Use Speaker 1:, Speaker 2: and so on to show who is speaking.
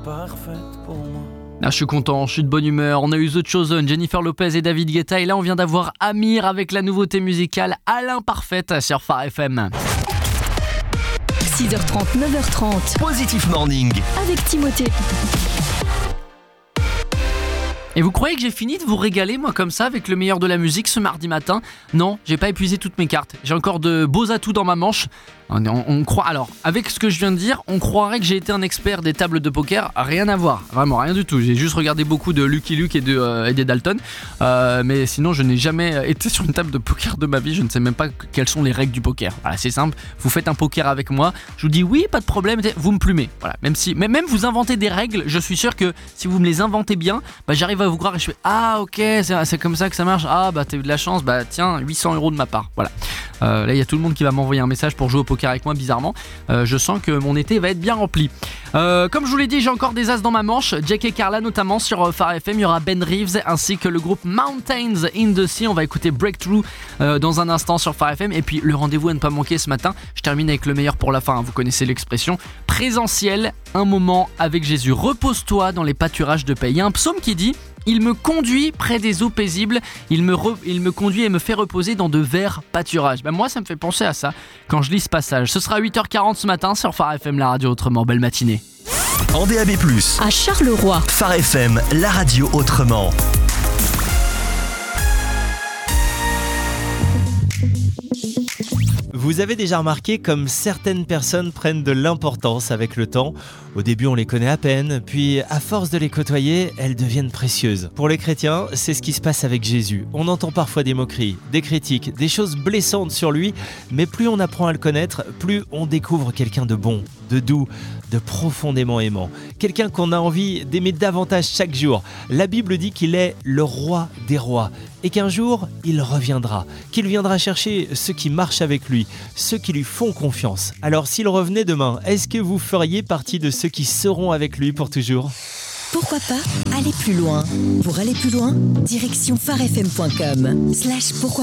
Speaker 1: parfaite pour moi.
Speaker 2: Ah, je suis content, je suis de bonne humeur. On a eu The Chosen, Jennifer Lopez et David Guetta. Et là, on vient d'avoir Amir avec la nouveauté musicale à l'imparfaite sur Phare FM.
Speaker 3: 6h30, 9h30.
Speaker 4: Positif Morning.
Speaker 3: Avec Timothée.
Speaker 2: Et vous croyez que j'ai fini de vous régaler, moi, comme ça, avec le meilleur de la musique ce mardi matin ? Non, j'ai pas épuisé toutes mes cartes. J'ai encore de beaux atouts dans ma manche. On croit. Alors, avec ce que je viens de dire, on croirait que j'ai été un expert des tables de poker. Rien à voir, vraiment rien du tout. J'ai juste regardé beaucoup de Lucky Luke et des Dalton. Mais sinon, je n'ai jamais été sur une table de poker de ma vie. Je ne sais même pas quelles sont les règles du poker. Voilà, c'est simple. Vous faites un poker avec moi. Je vous dis oui, pas de problème. Vous me plumez. Voilà. Même vous inventez des règles. Je suis sûr que si vous me les inventez bien, j'arrive à vous croire et je fais ah ok, c'est comme ça que ça marche. Ah t'as eu de la chance. Tiens, 800 € de ma part. Voilà. Là il y a tout le monde qui va m'envoyer un message pour jouer au poker avec moi, bizarrement. Je sens que mon été va être bien rempli. Comme je vous l'ai dit, j'ai encore des as dans ma manche. Jack et Carla notamment sur Phare FM. Il y aura Ben Reeves ainsi que le groupe Mountains in the Sea. On va écouter Breakthrough dans un instant sur Phare FM. Et puis le rendez-vous à ne pas manquer ce matin. Je termine avec le meilleur pour la fin, hein. Vous connaissez l'expression. Présentiel, un moment avec Jésus. Repose-toi dans les pâturages de paix. Il y a un psaume qui dit: il me conduit près des eaux paisibles, il me conduit et me fait reposer dans de verts pâturages. Moi, ça me fait penser à ça quand je lis ce passage. Ce sera 8h40 ce matin sur Phare FM, la radio autrement. Belle matinée.
Speaker 4: En DAB+,
Speaker 3: À Charleroi.
Speaker 4: Phare FM, la radio autrement.
Speaker 5: Vous avez déjà remarqué comme certaines personnes prennent de l'importance avec le temps. Au début, on les connaît à peine, puis à force de les côtoyer, elles deviennent précieuses. Pour les chrétiens, c'est ce qui se passe avec Jésus. On entend parfois des moqueries, des critiques, des choses blessantes sur lui, mais plus on apprend à le connaître, plus on découvre quelqu'un de bon, de doux, de profondément aimant. Quelqu'un qu'on a envie d'aimer davantage chaque jour. La Bible dit qu'il est le roi des rois et qu'un jour, il reviendra, qu'il viendra chercher ceux qui marchent avec lui, ceux qui lui font confiance. Alors s'il revenait demain, est-ce que vous feriez partie de ceux qui seront avec lui pour toujours ?
Speaker 3: Pourquoi pas aller plus loin ? Pour aller plus loin, direction pharefm.com/pourquoi